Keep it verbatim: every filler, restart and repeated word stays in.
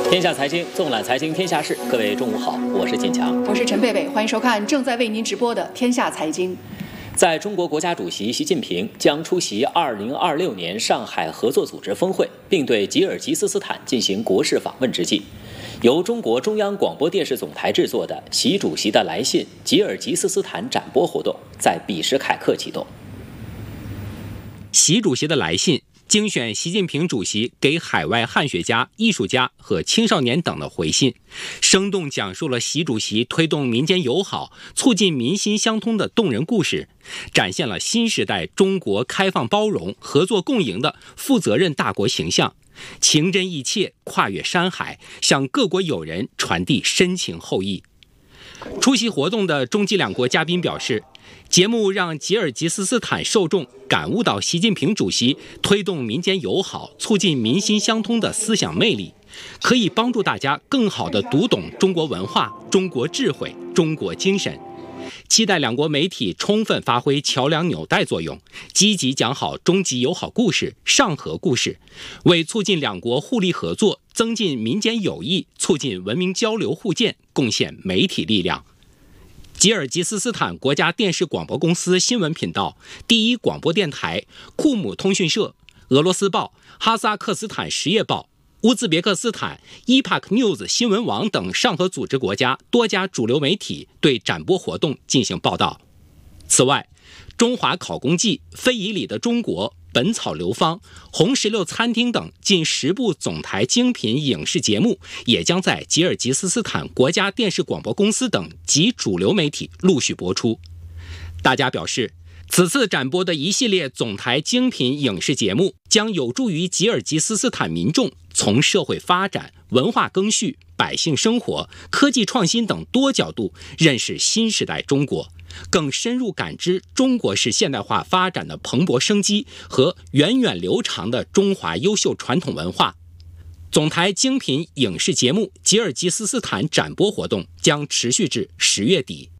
天下财经，纵览财经天下事。各位中午好，我是晋强， 我是陈贝贝，欢迎收看正在为您直播的《天下财经》。 在中国国家主席习近平将出席二零二六年上海合作组织峰会，并对吉尔吉斯斯坦进行国事访问之际，由中国中央广播电视总台制作的习主席的来信吉尔吉斯斯坦展播活动在比什凯克启动。 习主席的来信精选习近平主席给海外汉学家、艺术家和青少年等的回信，生动讲述了习主席推动民间友好、促进民心相通的动人故事，展现了新时代中国开放包容、合作共赢的负责任大国形象，情真意切，跨越山海，向各国友人传递深情厚谊。出席活动的中吉两国嘉宾表示，节目让吉尔吉斯斯坦受众感悟到习近平主席推动民间友好、促进民心相通的思想魅力，可以帮助大家更好地读懂中国文化、中国智慧、中国精神。期待两国媒体充分发挥桥梁纽带作用，积极讲好中吉友好故事、上合故事，为促进两国互利合作、增进民间友谊、促进文明交流互鉴贡献媒体力量。吉尔吉斯斯坦国家电视广播公司新闻频道、第一广播电台、库姆通讯社、俄罗斯报、哈萨克斯坦实业报、乌兹别克斯坦 E P A K News 新闻网等上合组织国家多家主流媒体对展播活动进行报道。此外，中华考工记、非遗里的中国、本草流芳、红石榴餐厅等近十部总台精品影视节目也将在吉尔吉斯斯坦国家电视广播公司等及主流媒体陆续播出。大家表示，此次展播的一系列总台精品影视节目将有助于吉尔吉斯斯坦民众从社会发展、文化更续、百姓生活、科技创新等多角度认识新时代中国，更深入感知中国式现代化发展的蓬勃生机和源远流长的中华优秀传统文化。总台精品影视节目吉尔吉斯斯坦展播活动将持续至十月底。